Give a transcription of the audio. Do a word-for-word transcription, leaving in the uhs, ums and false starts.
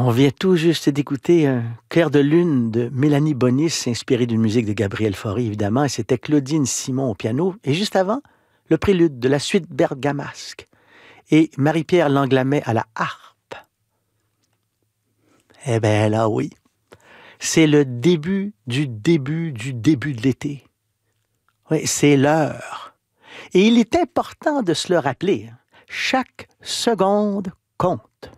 On vient tout juste d'écouter un Clair de lune de Mélanie Bonis, inspiré d'une musique de Gabriel Fauré, évidemment, et c'était Claudine Simon au piano. Et juste avant, le prélude de la suite bergamasque et Marie-Pierre Langlamet à la harpe. Eh bien là, oui, c'est le début du début du début de l'été. Oui, c'est l'heure. Et il est important de se le rappeler. Chaque seconde compte.